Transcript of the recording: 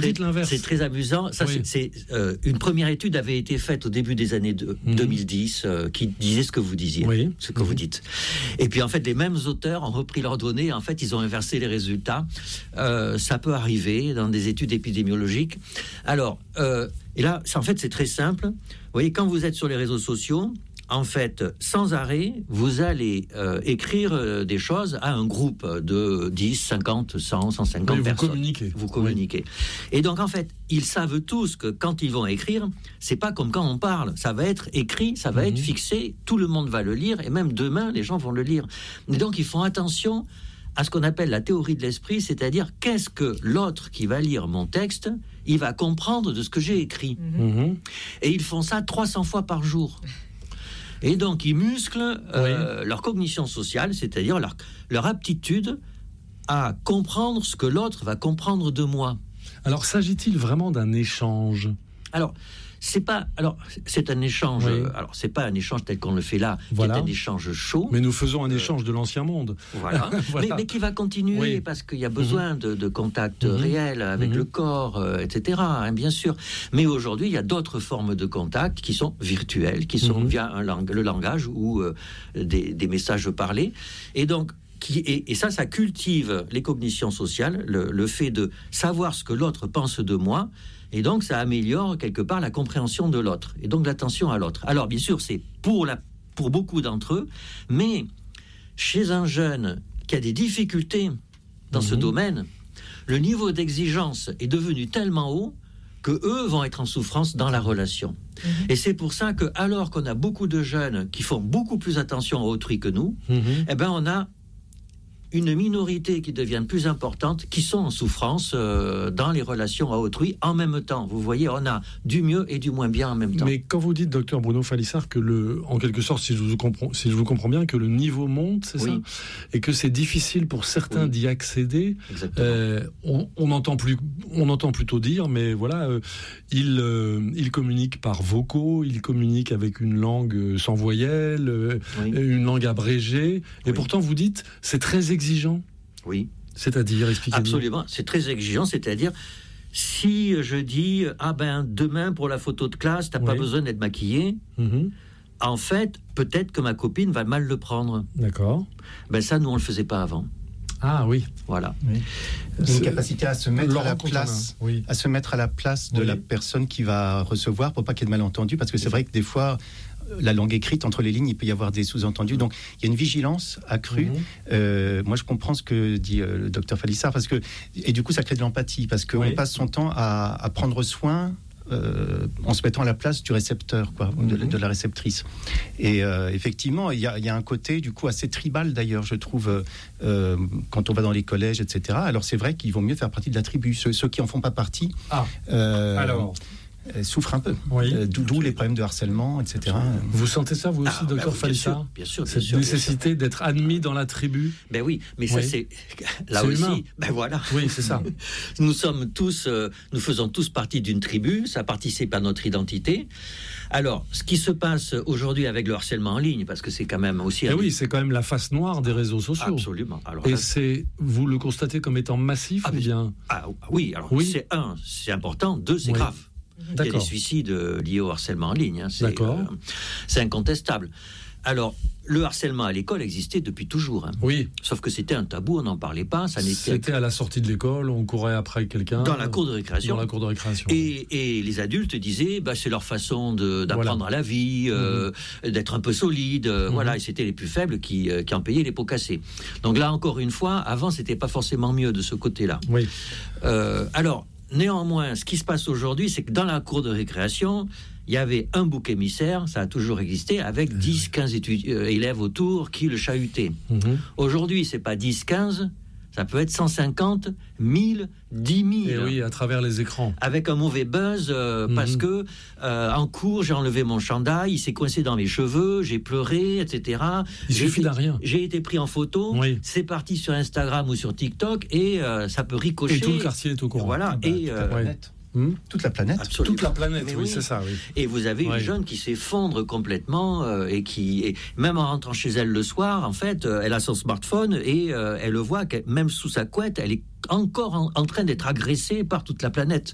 dites l'inverse. C'est très amusant. Ça, une première étude avait été faite au début des années 2010 qui disait ce que vous disiez, ce que vous dites. Et puis en fait, les mêmes auteurs ont repris leurs données. En fait, ils ont inversé les résultats. Ça peut arriver dans des études épidémiologiques. Alors, et là, en fait, c'est très simple. Vous voyez, quand vous êtes sur les réseaux sociaux, en fait, sans arrêt, vous allez écrire des choses à un groupe de 10, 50, 100, 150 personnes. Vous communiquez. Et donc, en fait, ils savent tous que quand ils vont écrire, c'est pas comme quand on parle. Ça va être écrit, ça va être fixé, tout le monde va le lire, et même demain, les gens vont le lire. Et donc, ils font attention à ce qu'on appelle la théorie de l'esprit, c'est-à-dire qu'est-ce que l'autre qui va lire mon texte, il va comprendre de ce que j'ai écrit. Et ils font ça 300 fois par jour. Et donc, ils musclent leur cognition sociale, c'est-à-dire leur aptitude à comprendre ce que l'autre va comprendre de moi. Alors, s'agit-il vraiment d'un échange ? C'est un échange. Alors, c'est pas un échange tel qu'on le fait là, qui est un échange chaud. Mais nous faisons un échange de l'ancien monde. Voilà. Mais qui va continuer parce qu'il y a besoin de contacts réels avec le corps, etc. Bien sûr. Mais aujourd'hui, il y a d'autres formes de contacts qui sont virtuels, qui sont via le langage ou des messages parlés. Et donc, et ça cultive les cognitions sociales, le fait de savoir ce que l'autre pense de moi. Et donc, ça améliore quelque part la compréhension de l'autre. Et donc, l'attention à l'autre. Alors, bien sûr, c'est pour beaucoup d'entre eux. Mais chez un jeune qui a des difficultés dans ce domaine, le niveau d'exigence est devenu tellement haut que eux vont être en souffrance dans la relation. Et c'est pour ça que, alors qu'on a beaucoup de jeunes qui font beaucoup plus attention à autrui que nous, eh ben, on a une minorité qui devient plus importante, qui sont en souffrance dans les relations à autrui en même temps. Vous voyez, on a du mieux et du moins bien en même temps. Mais quand vous dites, docteur Bruno Falissard, que en quelque sorte, si je vous comprends bien, que le niveau monte, c'est ça ? Et que c'est difficile pour certains d'y accéder. On entend plutôt dire, mais voilà, ils communiquent par vocaux, ils communiquent avec une langue sans voyelles, une langue abrégée, et pourtant vous dites, c'est très exigeant. Oui. C'est-à-dire, expliquez-nous. Absolument, c'est très exigeant, c'est-à-dire, si je dis, demain pour la photo de classe, t'as pas besoin d'être maquillée, en fait, peut-être que ma copine va mal le prendre. D'accord. Ça, nous, on le faisait pas avant. Ah oui. Voilà. Oui. Une capacité à se mettre à la place, de la personne qui va recevoir pour pas qu'il y ait de malentendus, parce que c'est vrai que des fois, la langue écrite, entre les lignes, il peut y avoir des sous-entendus. Donc, il y a une vigilance accrue. Moi, je comprends ce que dit le docteur Falissard, et du coup, ça crée de l'empathie, parce qu'on passe son temps à prendre soin en se mettant à la place du récepteur, de la réceptrice. Et effectivement, il y a un côté, du coup, assez tribal, d'ailleurs, je trouve, quand on va dans les collèges, etc. Alors, c'est vrai qu'il vaut mieux faire partie de la tribu. Ceux qui en font pas partie... souffrent un peu, d'où les problèmes de harcèlement, etc. Vous sentez ça, vous aussi, docteur Falissard ? Bien sûr. Cette nécessité d'être admis dans la tribu ? Ben oui, mais ça c'est... Là c'est aussi, humain. Ben voilà. Oui, c'est ça. Nous faisons tous partie d'une tribu, ça participe à notre identité. Alors, ce qui se passe aujourd'hui avec le harcèlement en ligne, parce que c'est quand même aussi... c'est quand même la face noire des réseaux sociaux. Absolument. Alors, vous le constatez comme étant massif ou bien... c'est important, 2, c'est grave. Il y a des suicides liés au harcèlement en ligne. C'est incontestable. Alors, le harcèlement à l'école existait depuis toujours. Oui. Sauf que c'était un tabou, on n'en parlait pas. C'était à la sortie de l'école, on courait après quelqu'un. Dans la cour de récréation. Et les adultes disaient, c'est leur façon d'apprendre à la vie, d'être un peu solide. Et c'était les plus faibles qui en payaient les pots cassés. Donc là, encore une fois, avant, c'était pas forcément mieux de ce côté-là. Oui. Néanmoins, ce qui se passe aujourd'hui, c'est que dans la cour de récréation, il y avait un bouc émissaire, ça a toujours existé, avec 10, 15 élèves autour qui le chahutaient. Aujourd'hui, c'est pas 10, 15, ça peut être 150, 1000, 10 000. Et oui, à travers les écrans. Avec un mauvais buzz, parce que en cours, j'ai enlevé mon chandail, il s'est coincé dans mes cheveux, j'ai pleuré, etc. Il suffit d'un rien. J'ai été pris en photo, c'est parti sur Instagram ou sur TikTok, et ça peut ricocher. Et tout le quartier est au courant. Voilà, toute la planète. Absolument. Toute la planète, oui, c'est ça. Oui. Et vous avez une jeune qui s'effondre complètement et même en rentrant chez elle le soir, en fait, elle a son smartphone et elle le voit, même sous sa couette, elle est encore en train d'être agressée par toute la planète.